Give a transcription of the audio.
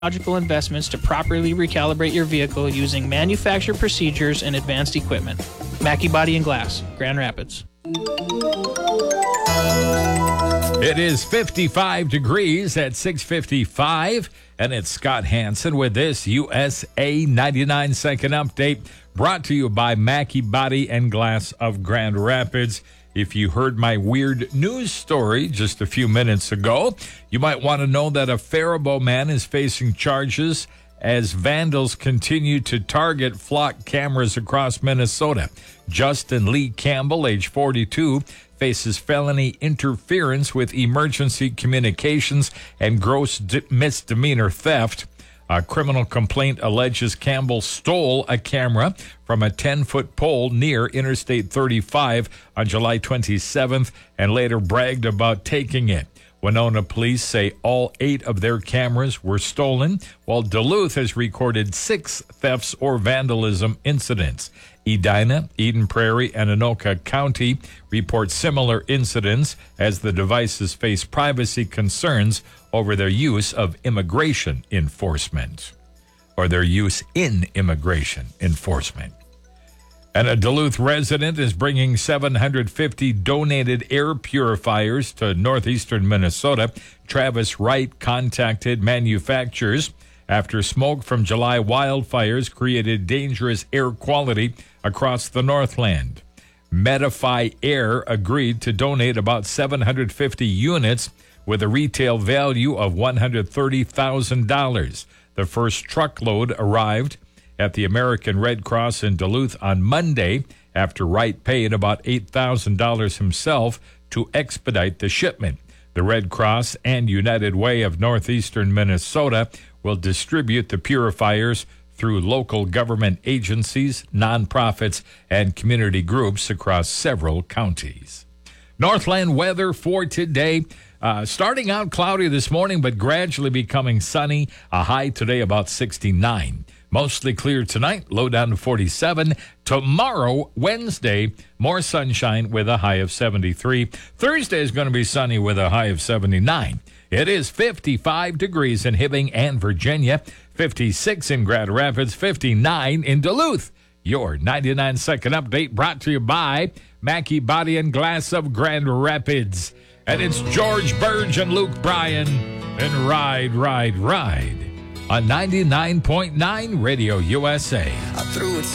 technological investments to properly recalibrate your vehicle using manufacturer procedures and advanced equipment. Mackey Body and Glass, Grand Rapids. It is 55 degrees at 6:55, and it's Scott Hansen with this USA 99-second update brought to you by Mackey Body and Glass of Grand Rapids. If you heard my weird news story just a few minutes ago, you might want to know that a Faribault man is facing charges as vandals continue to target flock cameras across Minnesota. Justin Lee Campbell, age 42, faces felony interference with emergency communications and gross misdemeanor theft. A criminal complaint alleges Campbell stole a camera from a 10-foot pole near Interstate 35 on July 27th and later bragged about taking it. Winona police say all 8 of their cameras were stolen, while Duluth has recorded 6 thefts or vandalism incidents. Edina, Eden Prairie, and Anoka County report similar incidents as the devices face privacy concerns over their use of immigration enforcement, or their use in immigration enforcement. And a Duluth resident is bringing 750 donated air purifiers to northeastern Minnesota. Travis Wright contacted manufacturers after smoke from July wildfires created dangerous air quality across the Northland. Medify Air agreed to donate about 750 units with a retail value of $130,000. The first truckload arrived at the American Red Cross in Duluth on Monday after Wright paid about $8,000 himself to expedite the shipment. The Red Cross and United Way of Northeastern Minnesota will distribute the purifiers through local government agencies, nonprofits, and community groups across several counties. Northland weather for today. Starting out cloudy this morning, but gradually becoming sunny. A high today about 69. Mostly clear tonight, low down to 47. Tomorrow, Wednesday, more sunshine with a high of 73. Thursday is going to be sunny with a high of 79. It is 55 degrees in Hibbing and Virginia, 56 in Grand Rapids, 59 in Duluth. Your 99-second update brought to you by Mackey Body and Glass of Grand Rapids. And it's George Burge and Luke Bryan and Ride, Ride, Ride on 99.9 Radio USA.